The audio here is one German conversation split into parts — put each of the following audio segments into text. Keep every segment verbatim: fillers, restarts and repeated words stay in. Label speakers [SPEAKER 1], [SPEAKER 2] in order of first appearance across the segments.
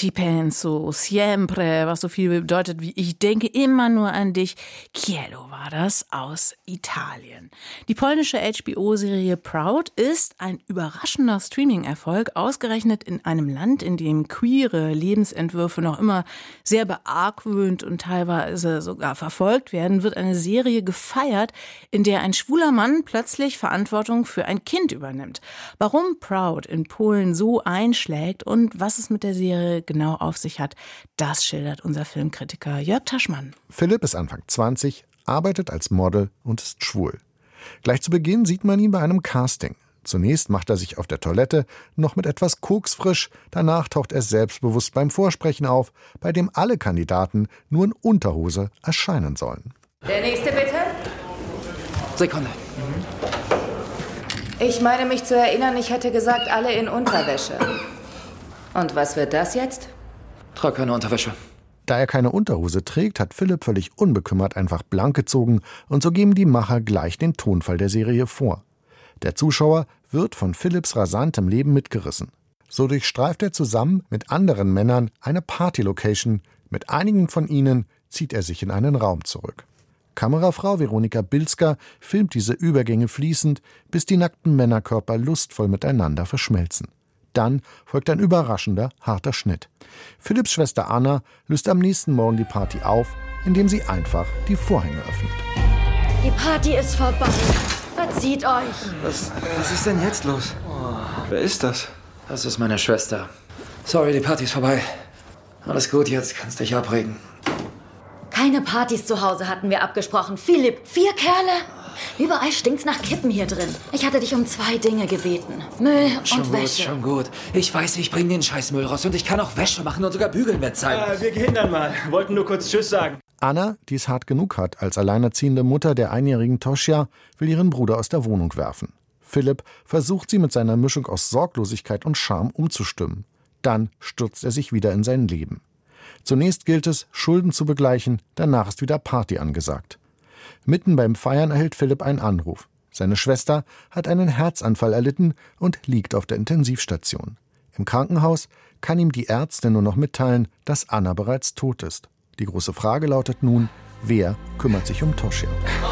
[SPEAKER 1] Ti penso siempre, was so viel bedeutet wie ich denke immer nur an dich. Chiedo war das aus Italien. Die polnische H B O-Serie Proud ist ein überraschender Streaming-Erfolg, ausgerechnet in einem Land, in dem queere Lebensentwürfe noch immer sehr beargwöhnt und teilweise sogar verfolgt werden, wird eine Serie gefeiert, in der ein schwuler Mann plötzlich Verantwortung für ein Kind übernimmt. Warum Proud in Polen so einschlägt und was es mit der Serie genau auf sich hat, das schildert unser Filmkritiker Jörg Taschmann.
[SPEAKER 2] Philipp ist Anfang zwanzig, arbeitet als Model und ist schwul. Gleich zu Beginn sieht man ihn bei einem Casting. Zunächst macht er sich auf der Toilette noch mit etwas Koks frisch, danach taucht er selbstbewusst beim Vorsprechen auf, bei dem alle Kandidaten nur in Unterhose erscheinen sollen.
[SPEAKER 3] Der nächste bitte.
[SPEAKER 4] Sekunde.
[SPEAKER 3] Ich meine mich zu erinnern, ich hätte gesagt, alle in Unterwäsche. Und was wird das jetzt?
[SPEAKER 4] Trag keine Unterwäsche.
[SPEAKER 2] Da er keine Unterhose trägt, hat Philipp völlig unbekümmert einfach blank gezogen und so geben die Macher gleich den Tonfall der Serie vor. Der Zuschauer wird von Philipps rasantem Leben mitgerissen. So durchstreift er zusammen mit anderen Männern eine Party-Location. Mit einigen von ihnen zieht er sich in einen Raum zurück. Kamerafrau Veronika Bilska filmt diese Übergänge fließend, bis die nackten Männerkörper lustvoll miteinander verschmelzen. Dann folgt ein überraschender, harter Schnitt. Philipps Schwester Anna löst am nächsten Morgen die Party auf, indem sie einfach die Vorhänge öffnet.
[SPEAKER 5] Die Party ist vorbei. Verzieht euch.
[SPEAKER 4] Was, was ist denn jetzt los? Oh, wer ist das? Das ist meine Schwester. Sorry, die Party ist vorbei. Alles gut, jetzt kannst dich abregen.
[SPEAKER 5] Keine Partys zu Hause hatten wir abgesprochen. Philipp, vier Kerle? Überall stinkt's nach Kippen hier drin. Ich hatte dich um zwei Dinge gebeten. Müll
[SPEAKER 4] schon
[SPEAKER 5] und
[SPEAKER 4] gut,
[SPEAKER 5] Wäsche.
[SPEAKER 4] Schon gut, Ich weiß, ich bringe den Scheißmüll raus und ich kann auch Wäsche machen und sogar bügeln mit Zeit.
[SPEAKER 6] Äh, wir gehen dann mal. Wollten nur kurz Tschüss sagen.
[SPEAKER 2] Anna, die es hart genug hat, als alleinerziehende Mutter der einjährigen Tosia, will ihren Bruder aus der Wohnung werfen. Philipp versucht sie mit seiner Mischung aus Sorglosigkeit und Scham umzustimmen. Dann stürzt er sich wieder in sein Leben. Zunächst gilt es, Schulden zu begleichen, danach ist wieder Party angesagt. Mitten beim Feiern erhält Philipp einen Anruf. Seine Schwester hat einen Herzanfall erlitten und liegt auf der Intensivstation. Im Krankenhaus kann ihm die Ärztin nur noch mitteilen, dass Anna bereits tot ist. Die große Frage lautet nun, wer kümmert sich um Tosia?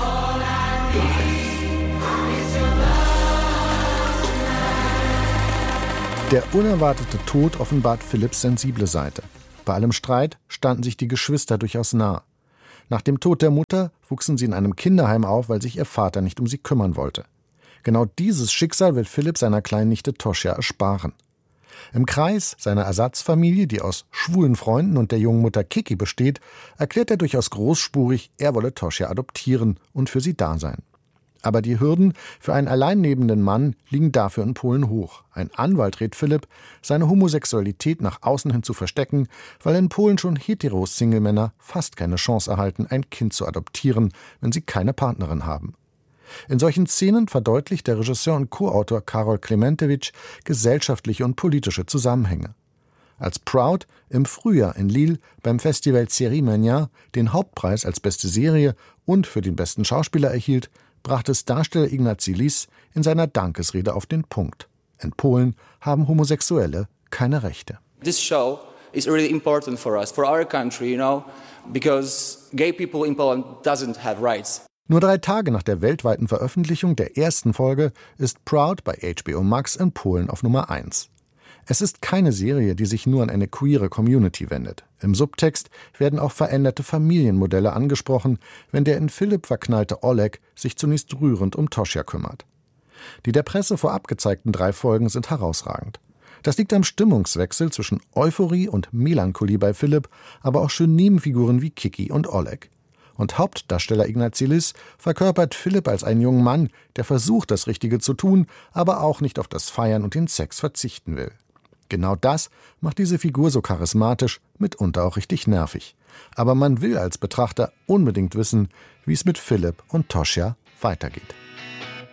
[SPEAKER 2] Der unerwartete Tod offenbart Philipps sensible Seite. Bei allem Streit standen sich die Geschwister durchaus nah. Nach dem Tod der Mutter wuchsen sie in einem Kinderheim auf, weil sich ihr Vater nicht um sie kümmern wollte. Genau dieses Schicksal will Philipp seiner kleinen Nichte Tosia ersparen. Im Kreis seiner Ersatzfamilie, die aus schwulen Freunden und der jungen Mutter Kiki besteht, erklärt er durchaus großspurig, er wolle Tosia adoptieren und für sie da sein. Aber die Hürden für einen allein lebenden Mann liegen dafür in Polen hoch. Ein Anwalt rät Philipp, seine Homosexualität nach außen hin zu verstecken, weil in Polen schon hetero-Single-Männer fast keine Chance erhalten, ein Kind zu adoptieren, wenn sie keine Partnerin haben. In solchen Szenen verdeutlicht der Regisseur und Co-Autor Karol Klementewitsch gesellschaftliche und politische Zusammenhänge. Als Proud im Frühjahr in Lille beim Festival Série Mania den Hauptpreis als beste Serie und für den besten Schauspieler erhielt, brachte es Darsteller Ignacy Lis in seiner Dankesrede auf den Punkt. In Polen haben Homosexuelle keine Rechte.
[SPEAKER 7] This show is really important for us, for our country, you know, because gay people in Poland doesn't have rights.
[SPEAKER 2] Nur drei Tage nach der weltweiten Veröffentlichung der ersten Folge ist Proud bei H B O Max in Polen auf Nummer eins. Es ist keine Serie, die sich nur an eine queere Community wendet. Im Subtext werden auch veränderte Familienmodelle angesprochen, wenn der in Philipp verknallte Oleg sich zunächst rührend um Tosia kümmert. Die der Presse vorab gezeigten drei Folgen sind herausragend. Das liegt am Stimmungswechsel zwischen Euphorie und Melancholie bei Philipp, aber auch schön Nebenfiguren wie Kiki und Oleg. Und Hauptdarsteller Ignacy Lis verkörpert Philipp als einen jungen Mann, der versucht, das Richtige zu tun, aber auch nicht auf das Feiern und den Sex verzichten will. Genau das macht diese Figur so charismatisch, mitunter auch richtig nervig. Aber man will als Betrachter unbedingt wissen, wie es mit Philipp und Tosia weitergeht.